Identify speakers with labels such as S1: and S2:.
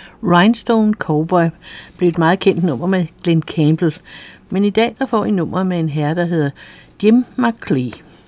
S1: Rhinestone Cowboy blev et meget kendt nummer med Glen Campbell, men i dag der får I nummer med en herre, der hedder Jim McCrea.